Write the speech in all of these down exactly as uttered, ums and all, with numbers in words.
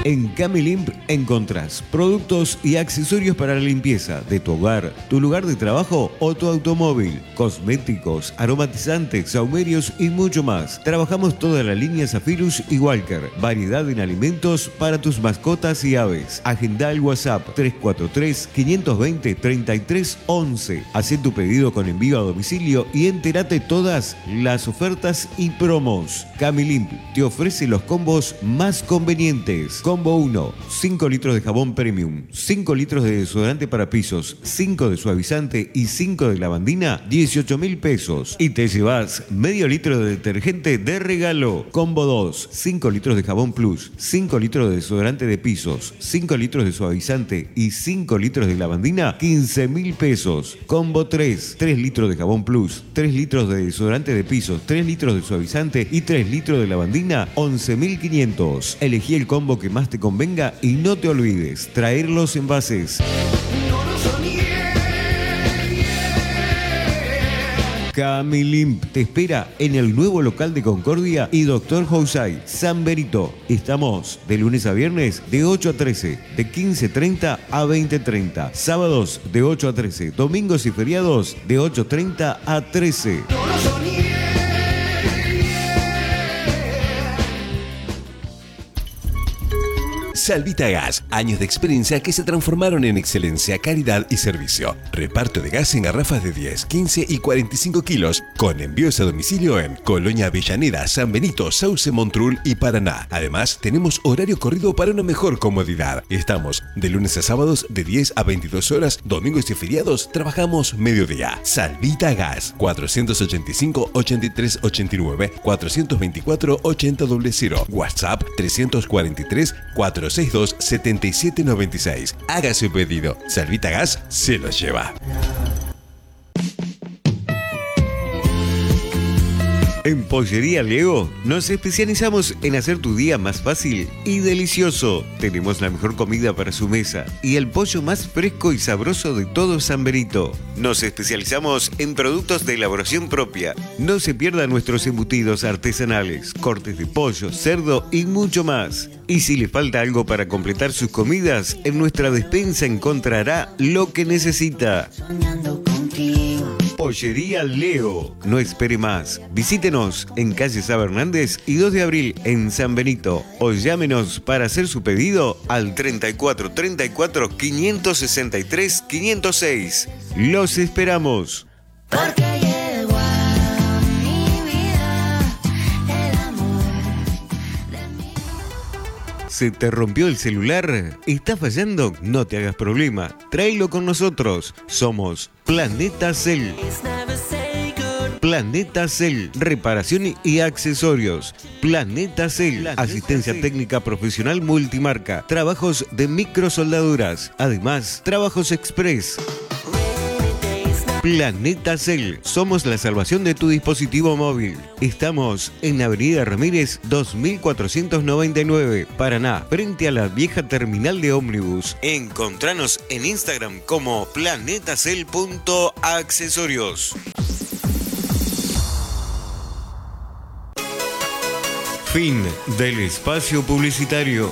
En Camilimp encontrás productos y accesorios para la limpieza de tu hogar, tu lugar de trabajo o tu automóvil, cosméticos, aromatizantes, saumerios y mucho más. Trabajamos toda la línea Zephyrus y Walker, variedad en alimentos para tus mascotas y aves. Agenda el WhatsApp tres cuatro tres, cinco dos cero, tres tres uno uno. Haz tu pedido con envío a domicilio y entérate todas las ofertas y promos. Camilimp te ofrece los combos más convenientes. Combo uno, cinco litros de jabón premium, cinco litros de desodorante para pisos, cinco de suavizante y cinco de lavandina, dieciocho mil pesos. Y te llevas medio litro de detergente de regalo. Combo dos, cinco litros de jabón plus, cinco litros de desodorante de pisos, cinco litros de suavizante y cinco litros de lavandina, quince mil pesos. Combo tres, tres litros de jabón plus, tres litros de desodorante de pisos, tres litros de suavizante y tres litros de lavandina, once mil quinientos. Elegí el combo que más te convenga y no te olvides traer los envases. Camilimp te espera en el nuevo local de Concordia y Doctor Housay, San Benito. Estamos de lunes a viernes de ocho a trece, de quince treinta a veinte treinta. Sábados de ocho a trece, domingos y feriados de ocho treinta a trece. Salvita Gas, años de experiencia que se transformaron en excelencia, calidad y servicio. Reparto de gas en garrafas de diez, quince y cuarenta y cinco kilos, con envíos a domicilio en Colonia Avellaneda, San Benito, Sauce, Montrul y Paraná. Además, tenemos horario corrido para una mejor comodidad. Estamos de lunes a sábados de diez a veintidós horas, domingos y feriados trabajamos mediodía. Salvita Gas, cuatrocientos ochenta y cinco, ochenta y tres ochenta y nueve, cuatrocientos veinticuatro, ochenta cero cero. WhatsApp trescientos cuarenta y tres, cuatrocientos sesenta y dos, setenta y siete noventa y seis. Haga su pedido. Salvita Gas se lo lleva. En Pollería Leo nos especializamos en hacer tu día más fácil y delicioso. Tenemos la mejor comida para su mesa y el pollo más fresco y sabroso de todo San Benito. Nos especializamos en productos de elaboración propia. No se pierdan nuestros embutidos artesanales, cortes de pollo, cerdo y mucho más. Y si le falta algo para completar sus comidas, en nuestra despensa encontrará lo que necesita. Pollería Leo. No espere más. Visítenos en calle Sá Hernández y dos de abril en San Benito. O llámenos para hacer su pedido al treinta y cuatro treinta y cuatro, quinientos sesenta y tres, quinientos seis. Los esperamos. Porque llegó a mi vida el amor de mi... ¿Se te rompió el celular? ¿Está fallando? No te hagas problema. Tráelo con nosotros. Somos Planeta Cel. Planeta Cel, reparación y accesorios. Planeta Cel, Planeta asistencia Cel. Técnica profesional multimarca, trabajos de microsoldaduras, además trabajos express. Planeta Cel, somos la salvación de tu dispositivo móvil. Estamos en Avenida Ramírez dos mil cuatrocientos noventa y nueve, Paraná, frente a la vieja terminal de ómnibus. Encontranos en Instagram como planetacel punto accesorios. Fin del espacio publicitario.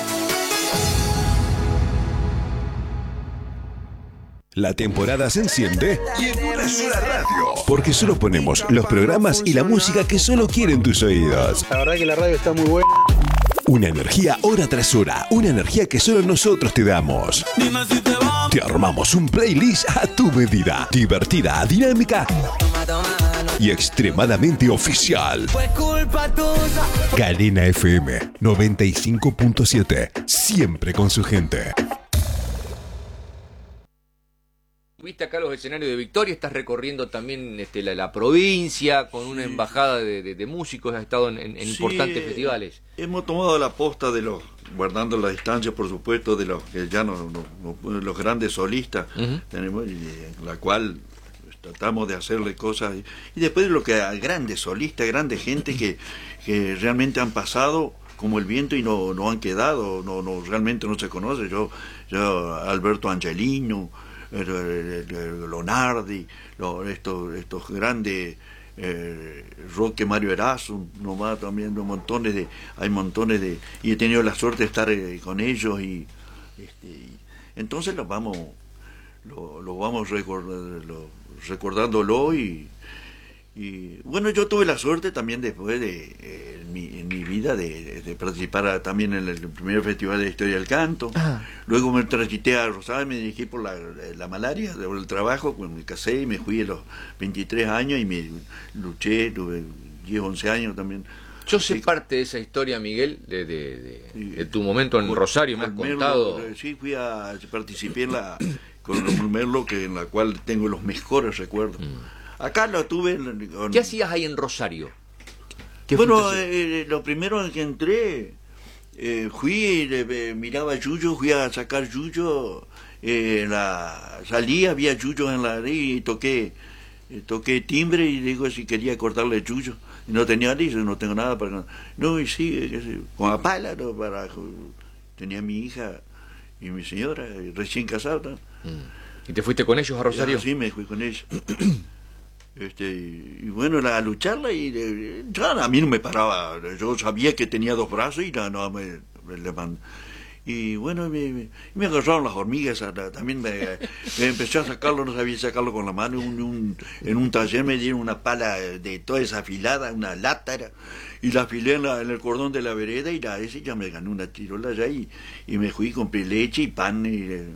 La temporada se enciende y en una sola radio. Porque solo ponemos los programas y la música que solo quieren tus oídos. La verdad que la radio está muy buena. Una energía hora tras hora. Una energía que solo nosotros te damos. Te armamos un playlist a tu medida. Divertida, dinámica y extremadamente oficial. Galena F M noventa y cinco punto siete. Siempre con su gente. Viste acá los escenarios de Victoria, estás recorriendo también este, la, la provincia con una embajada de, de, de músicos, has estado en, en, en sí, importantes festivales. Hemos tomado la posta de los, guardando la distancia por supuesto, de los que ya no, no, no los grandes solistas, uh-huh. tenemos, y en la cual tratamos de hacerle cosas, y, y después de lo que a grandes solistas, grandes gente que, que realmente han pasado como el viento y no, no han quedado, no, no realmente no se conoce. Yo, yo Alberto Angelino, Leonardi, estos, estos grandes eh, Roque Mario Erazo, nomás también, un montones de, hay montones de, y he tenido la suerte de estar eh, con ellos y, este, y entonces los vamos, lo, lo vamos recordar, lo, recordándolo y, y bueno, yo tuve la suerte también después de eh, en, mi, en mi vida de, de participar a, también en el primer festival de historia del canto. Ah. Luego me transité a Rosario, me dirigí por la, la malaria, por el trabajo, pues me casé y me fui a los veintitrés años y me luché, tuve diez, once años también. Yo sé Sí. parte de esa historia, Miguel, de, de, de, Sí. de tu momento en Con- Rosario, me has con Merlo, contado. eh, sí, fui a, participé en la, con Romul Merlo, que, en la cual tengo los mejores recuerdos. Acá lo tuve con- ¿Qué hacías ahí en Rosario? ¿Qué Bueno, fuiste a hacer? eh, lo primero en que entré, eh, fui, eh, miraba yuyo, fui a sacar yuyo, eh, la, salí, había yuyos en la y toqué, eh, toqué timbre y digo si quería cortarle yuyo. Y no tenía liso, no tengo nada para... No, y sí, eh, qué sé yo, con la pala, no, para, tenía mi hija y mi señora, eh, recién casada. ¿no? ¿Y te fuiste con ellos a Rosario? Sí, me fui con ella. Este, y, y bueno, la, a lucharla y eh, ya a mí no me paraba, yo sabía que tenía dos brazos y no, no me, me levanté. Y bueno, me, me, me agarraron las hormigas, a la- también me, me empecé a sacarlo, no sabía sacarlo con la mano, un, un, en un taller me dieron una pala de toda esa afilada, una lata era, y la afilé en, la, en el cordón de la vereda y la, ese ya me ganó una tirola ya y, y me fui, compré leche y pan y... eh,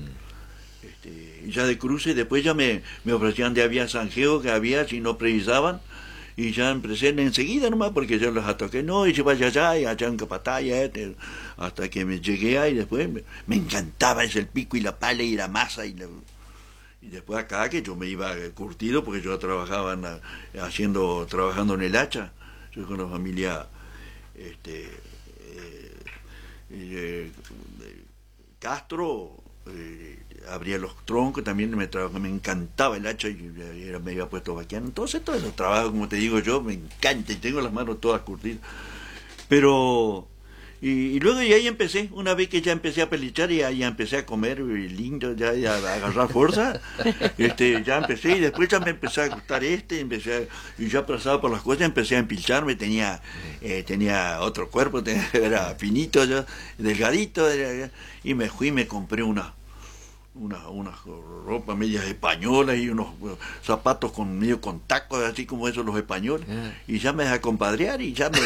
Este, y ya de cruce, después ya me, me ofrecían de había zanjeo que había si no precisaban, y ya empecé enseguida nomás, porque yo los ataqué, no, y se vaya allá, y allá en Capataya, este, hasta que me llegué ahí, y después me, me encantaba ese el pico y la pala y la masa, y, la, y después acá que yo me iba curtido, porque yo trabajaba en la- haciendo, trabajando en el hacha, yo con la familia, este, eh, eh, Castro, eh, abría los troncos, también me, tra- me encantaba el hacha y era, me había puesto vaquiano. Entonces todo ese trabajo, como te digo yo, me encanta y tengo las manos todas curtidas. Pero, y, y luego y ahí empecé, una vez que ya empecé a pelichar y ahí ya empecé a comer y lindo, ya, ya a agarrar fuerza, este, ya empecé y después ya me empecé a gustar este, empecé a- y ya pasaba por las cosas, empecé a empilcharme, tenía, eh, tenía otro cuerpo, tenía- era finito, yo, delgadito, era- y me fui y me compré una una, unas ropas medias españolas y unos eh, zapatos con medio con tacos, así como esos los españoles, Ah. y ya me dejé compadrear y ya me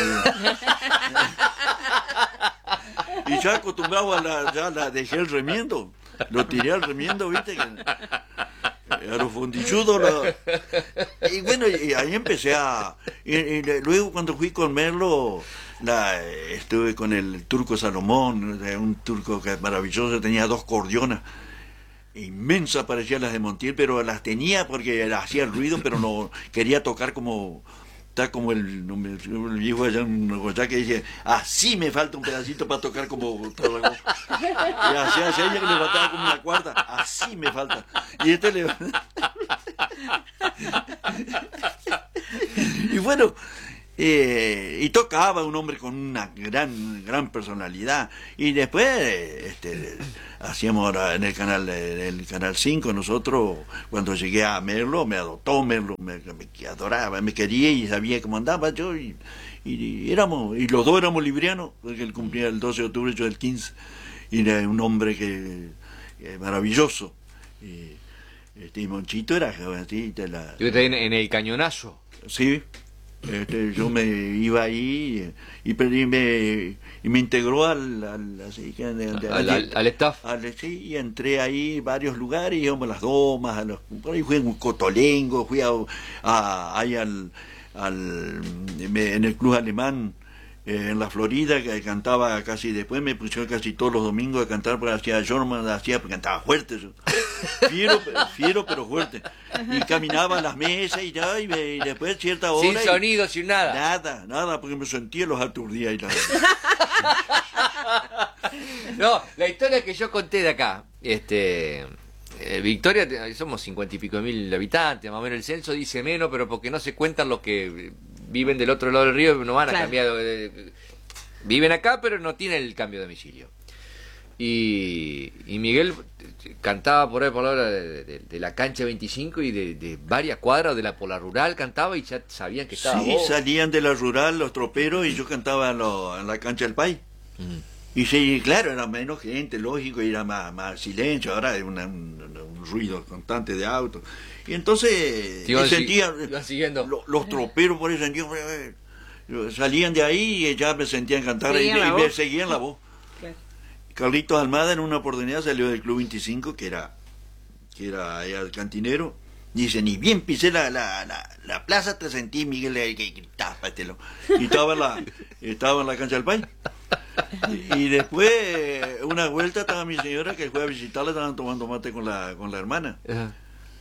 y ya acostumbrado a la, ya la dejé el remiendo, lo tiré al remiendo, viste que a los fondilludos lo- y bueno, y ahí empecé a y, y luego cuando fui con Merlo la, estuve con el turco Salomón, un turco que es maravilloso, tenía dos cordionas inmensas, parecían las de Montiel, pero las tenía porque hacía el ruido, pero no quería tocar como está como el, no me- el viejo allá en Nogoyá que dice, así me falta un pedacito para tocar como Tarragona. Y así, así ella que le faltaba como una cuarta, así me falta. Y este le y bueno, eh, y tocaba un hombre con una gran gran personalidad. Y después este, hacíamos ahora en el canal en el canal cinco, nosotros cuando llegué a Merlo me adoptó Merlo, me, me adoraba, me quería y sabía cómo andaba yo y, y éramos y los dos éramos librianos, porque él cumplía el doce de octubre, yo el quince, y era un hombre que, que maravilloso. Y, este, y Monchito era jovencita, la, Yo en, en el cañonazo. sí, este, yo me iba ahí y, y me, y me integró al, al, así que, de- de- Al, al, al staff. al- sí, y entré ahí varios lugares, íbamos a las domas, a los, por ahí fui en Cotolengo, fui a, a- ahí al, al me- en el club alemán, eh, en la Florida, que cantaba casi, después me pusieron casi todos los domingos a cantar, porque hacía Jorman, hacía, porque cantaba fuerte yo. Fiero, pero- fiero pero fuerte. Y caminaba a las mesas y, ya, y, me- y después cierta hora... Sin y- sonido, sin nada. Nada, nada, porque me sentía los aturdía y nada. No, la historia que yo conté de acá, este, eh, Victoria, te- somos cincuenta y pico mil habitantes, más o menos el censo dice menos, pero porque no se cuentan los que viven del otro lado del río, no van a Claro. cambiar, de- de- viven acá, pero no tienen el cambio de domicilio. Y, y Miguel cantaba por ahí por la hora de, de- de la cancha veinticinco y de, de varias cuadras de la Pola Rural cantaba y ya sabían que estaba Sí, vos. salían de la rural los troperos y yo cantaba en, lo- en la cancha del país. Mm. Y sí, claro, era menos gente, lógico, y era más, más silencio, ahora hay una- un, un ruido constante de autos. Y entonces Te iban y sentía, si- iban siguiendo. lo- los troperos por eso sentían, eh, eh, salían de ahí y ya me sentían cantar y, Seguían la y me voz. seguían la voz. Claro. Carlitos Almada en una oportunidad salió del Club veinticinco, que era, que era allá el cantinero. Dice, ni bien pisé la, la, la, la plaza, te sentí, Miguel, eh, que gritaba, pátelo. Y estaba en la, estaba en la cancha del país. Y, y después, eh, una vuelta, estaba mi señora que fue a visitarla, estaban tomando mate con la, con la hermana. Ajá.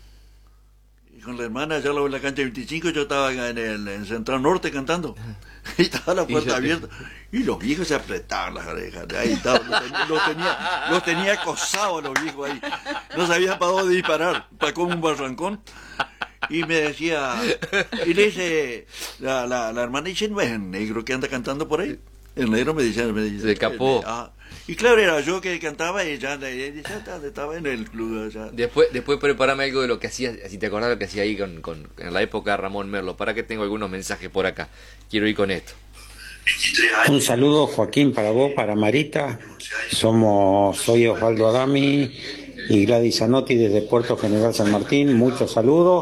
Y con la hermana, ya lo en la cancha veinticinco, yo estaba en el en Central Norte cantando. Y estaba la Y puerta ya te- abierta. Y los viejos se apretaban las orejas. Ahí estaba, los tenía, los tenía, los tenía acosados los viejos ahí. No sabían para dónde disparar, para como un barrancón. Y me decía, y le dice, la, la, la hermana dice, no es el negro que anda cantando por ahí. El negro me dice, me dice Se escapó. ah. Y claro, era yo que cantaba y ya, ya estaba, estaba en el club allá. Después, después preparame algo de lo que hacía, si te acordás lo que hacía ahí con, con, en la época de Ramón Merlo. Para que tengo algunos mensajes por acá. Quiero ir con esto. Un saludo, Joaquín, para vos, para Marita. Somos, soy Osvaldo Adami y Gladys Zanotti desde Puerto General San Martín. Muchos saludos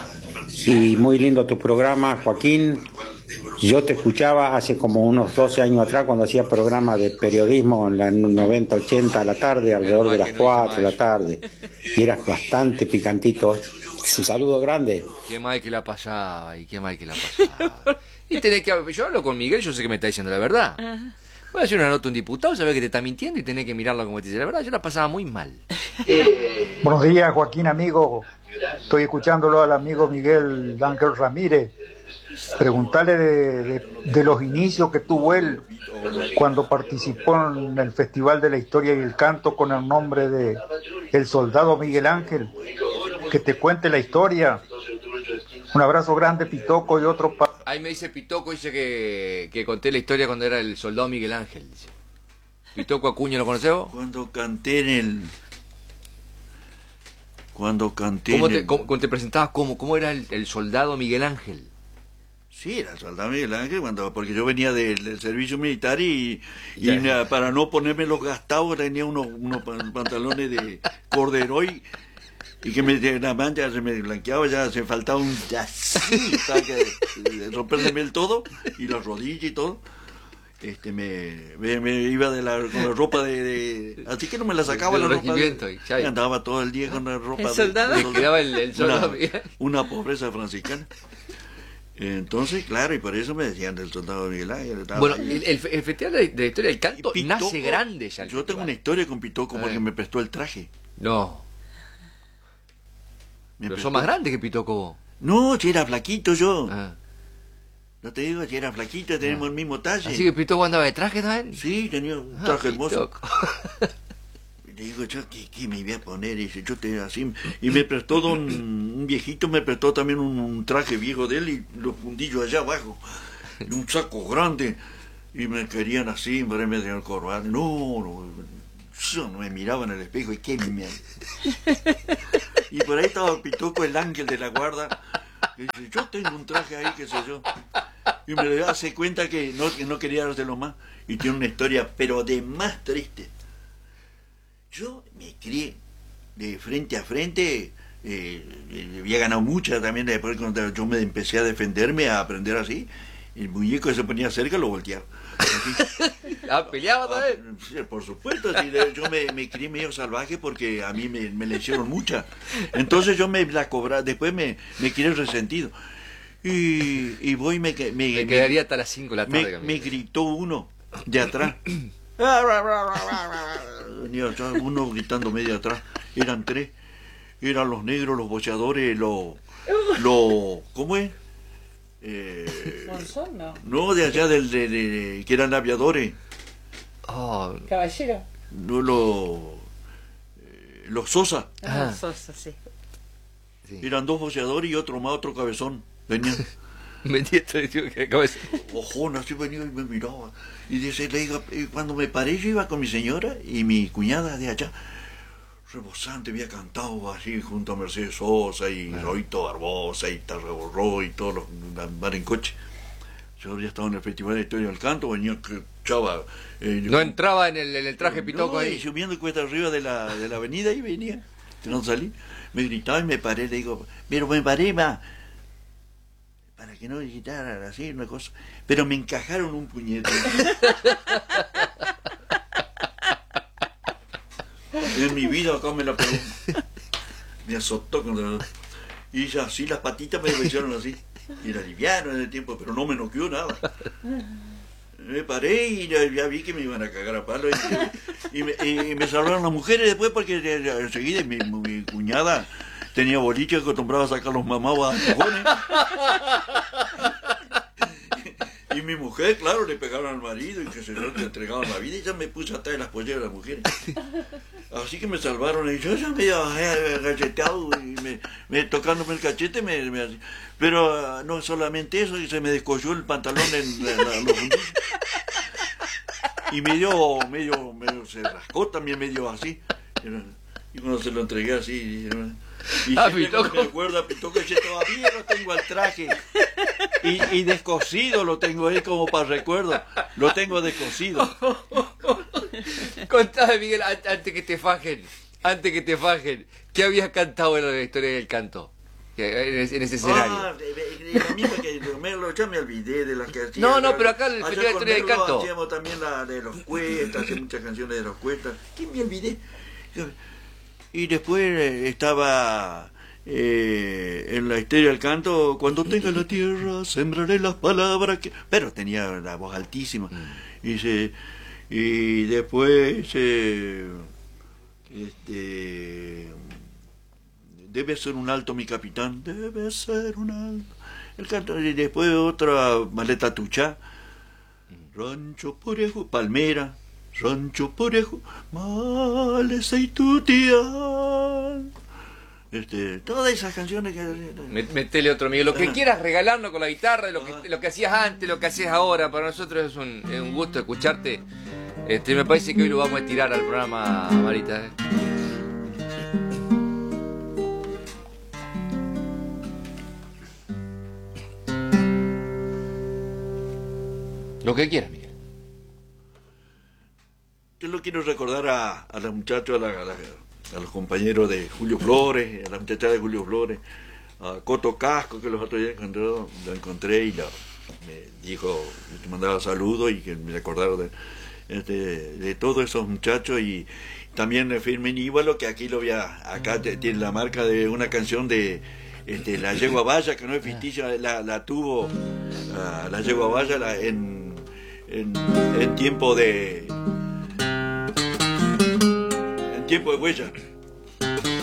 y muy lindo tu programa, Joaquín. Yo te escuchaba hace como unos doce años atrás cuando hacía programas de periodismo en la noventa, ochenta a la tarde, alrededor de las cuatro de la tarde. Y eras bastante picantito. Un saludo grande. Qué mal que la pasaba y qué mal que la pasaba. Y tenés que, yo hablo con Miguel, yo sé que me está diciendo la verdad. Voy a hacer una nota a un diputado, sabés que te está mintiendo y tenés que mirarlo como te dice la verdad. Yo la pasaba muy mal. Buenos días, Joaquín, amigo. Estoy escuchándolo al amigo Miguel Ángel Ramírez. Preguntarle de, de- de los inicios que tuvo él cuando participó en el Festival de la Historia y el Canto con el nombre de El Soldado Miguel Ángel. Que te cuente la historia. Un abrazo grande, Pitoco, y otro para... Ahí me dice Pitoco, dice que, que conté la historia cuando era el soldado Miguel Ángel. Dice. Pitoco Acuña, ¿lo conocés vos? Cuando canté en el... Cuando canté ¿Cómo en te, el- cómo- cómo te presentabas? ¿Cómo, cómo era el, el soldado Miguel Ángel? Sí, era el soldado Miguel Ángel, cuando, porque yo venía del, del servicio militar y, y Ya. na- para no ponerme los gastados tenía unos, unos pan- pantalones de corderoy y que me, de la mancha se me blanqueaba, ya se faltaba un así, ¿sabes? Que, de romperme el todo y las rodillas y todo. Este, me, me, me iba de la, con la ropa de, de- así que no me la sacaba Del la ropa de, regimiento, y ya. y andaba todo el día con la ropa ¿El de- soldado? de Le quedaba el, el soldado una, Miguel. una pobreza franciscana. Entonces, claro, y por eso me decían del soldado Miguel Ángel. estaba Bueno, ahí. el, el, el Festival de de la Historia del Canto Y Pitoco, nace grande ya. el Yo tengo una festival. historia con Pitoco porque Eh. me prestó el traje. No, Me pero prestó- sos más grande que Pitoco vos. No, si era flaquito yo. Ah. No te digo, si era flaquito, tenemos el mismo talle. Así que Pitoco andaba de traje también. Sí, tenía un Ah, traje hermoso. Pitoco. Y le digo, yo, ¿qué, qué me voy a poner? Y dice, yo te así. Y me prestó don, un viejito, me prestó también un, un traje viejo de él y los fundillos allá abajo. Y un saco grande. Y me querían así, en vez de el corbata. No, no, yo no me miraba en el espejo y qué me... Y por ahí estaba Pitoco, el ángel de la guarda. Y dice, yo tengo un traje ahí, qué sé yo. Y me hace cuenta que no, que no quería dárselo más. Y tiene una historia, pero de más triste. Yo me crié de frente a frente, eh, eh, había ganado mucha también después cuando yo me empecé a defenderme, a aprender así, el muñeco que se ponía cerca lo volteaba. Así. Ah, peleaba Ah, también. sí, por supuesto, sí, de- yo me, me crié medio salvaje porque a mí me, me le hicieron mucha. Entonces yo me la cobraba, después me, me crié resentido. Y, y voy y me, me, Me me- quedaría hasta las cinco de la tarde. me, Camilo. me gritó uno de atrás. Venía ya uno gritando medio atrás. Eran tres. Eran los negros, los boceadores, los... los ¿cómo es? Eh, Monzón, no. no, de allá del, de, de- que eran aviadores. Oh, Caballero. No, los... eh, los Sosa. Ah, Ah. Sosa, sí. sí. Eran dos boceadores y otro más, otro cabezón. Venían. Me entiendo, que acabo de decir. Ojón, así venía y me miraba. Y dice, le digo, y cuando me paré, yo iba con mi señora y mi cuñada de allá. Rebosante, había cantado así junto a Mercedes Sosa y Ah. Roito Barbosa y Tarreborro y todos los van en coche. Yo ya estaba en el Festival de Historia del Canto, venía que chava. Eh, No entraba en el, en el traje pitoco no, ahí. y subiendo cuesta arriba de la, de la avenida y venía. No salí. Me gritaba y me paré, le digo, pero me paré más. Para que no gritaran así, una cosa. Pero me encajaron un puñete. En mi vida acá me la pegó. Me azotó con la... Y ya así las patitas me echaron así. Y era liviano en el tiempo, pero no me noqueó nada. Me paré y ya, ya vi que me iban a cagar a palo. Y, y, me, y me salvaron las mujeres después porque enseguida mi, mi cuñada tenía boliche acostumbraba a sacar los mamados a empujones. Y mi mujer, claro, le pegaron al marido y que se le entregaban la vida y ya me puse atrás de las polleras de las mujeres. Así que me salvaron y yo ya me había galleteado y me, me tocándome el cachete, me, me, pero uh, no solamente eso, y se me descolló el pantalón en la, la, los fundillos. Y medio, medio, medio, se rascó también medio así. Y cuando se lo entregué así, y Ah, siempre Pitoco. me recuerda, Pitoco, que todavía lo tengo al traje. Y, y descosido lo tengo ahí como para recuerdo. Lo tengo descosido. Contame, Miguel, an- antes que te fajen, antes que te fajen, ¿qué habías cantado en la historia del canto? Que- En ese, en ese escenario. Ah, de- de- de la misma que Merlo, ya me olvidé de las que hacía. No, no, pero acá el Allá Festival de con Historia del Merlo Canto. hacíamos también la de los Cuestas, hacía muchas canciones de los Cuestas. ¿Quién me olvidé? Y después eh, estaba eh, en la Historia del Canto, cuando tenga la tierra, sembraré las palabras que... Pero tenía la voz altísima. Y, se, y después... eh, este... Debe ser un alto mi capitán, debe ser un alto. El canto, y después otra maleta tucha. Rancho Porejo, Palmera, Rancho Porejo, Maleza y Tutián. Este, todas esas canciones que... Me- Metele otro, Miguel. Lo que Ah. quieras regalarnos con la guitarra, lo Ah. que, lo que hacías antes, lo que hacías ahora, para nosotros es un, es un gusto escucharte. Este, me parece que hoy lo vamos a tirar al programa, Marita. ¿eh? Lo que quieras, Miguel. Yo lo quiero recordar a, a los muchachos, a, la- a la- a los compañeros de Julio Flores, a la muchacha de Julio Flores, a Coto Casco, que los otros días encontré, lo encontré y lo, me dijo, te mandaba saludos y que me recordaron de, este, de todos esos muchachos y también de Firmin Íbalo, que aquí lo voy a, acá te- tiene la marca de una canción de este, La Yegua Valla, que no es ficticia, la, la tuvo ah, La Yegua Valla la- en, en, en tiempo de en tiempo de huella.